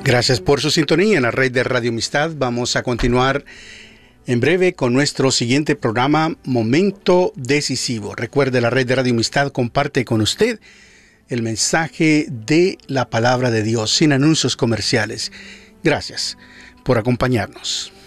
Gracias por su sintonía en la red de Radio Amistad. Vamos a continuar en breve con nuestro siguiente programa, Momento Decisivo. Recuerde, la red de Radio Amistad comparte con usted el mensaje de la palabra de Dios sin anuncios comerciales. Gracias por acompañarnos.